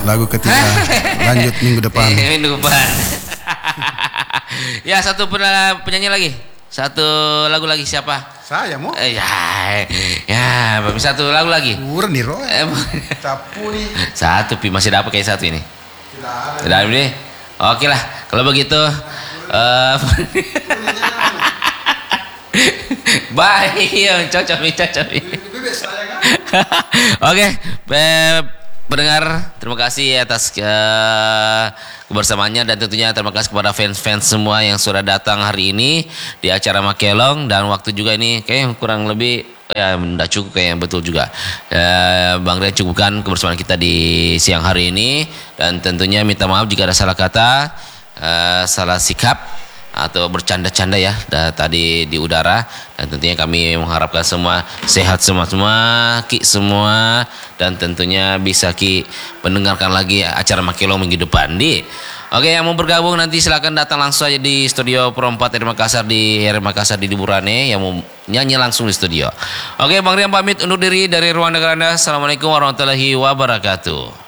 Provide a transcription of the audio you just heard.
lagu ketiga. Lanjut minggu depan. Minggu depan. Ya, satu penyanyi lagi. Satu lagu lagi siapa? Saya mau. Ya, satu lagu lagi. Kurang nih Roy. Capui. Satu masih dapat kayak satu ini. Tidak ada ini. Oke lah, kalau begitu. Baik, cocok. Oke, pendengar, terima kasih atas kebersamaannya dan tentunya terima kasih kepada fans-fans semua yang sudah datang hari ini di acara Makelong, dan waktu juga ini kayaknya kurang lebih ya tidak cukup kayaknya, betul juga. Bang Rian cukupkan kebersamaan kita di siang hari ini, dan tentunya minta maaf jika ada salah kata, salah sikap atau bercanda-canda ya tadi di udara, dan tentunya kami mengharapkan semua sehat semua Ki semua, dan tentunya bisa Ki mendengarkan lagi acara Makelong minggu depan Oke, yang mau bergabung nanti silakan datang langsung aja di studio Pro 4 RRI Makassar di Liburane, yang mau nyanyi langsung di studio. Oke, Bang Rian pamit undur diri dari ruang dengar Anda. Assalamualaikum warahmatullahi wabarakatuh.